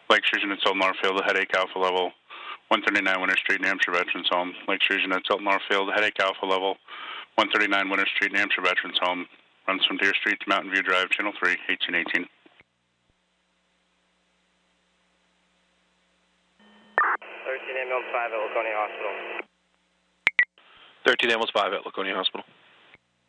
Lake Sturgeon at Tilton Northfield, headache alpha level, 139 Winter Street, New Hampshire Veterans Home. Lake Sturgeon at Tilton Northfield, headache alpha level, 139 Winter Street, New Hampshire Veterans Home. Runs from Deer Street to Mountain View Drive, Channel 3, 1818. 13 ambulance 5 at Laconia Hospital. 13 ambulance 5 at Laconia Hospital.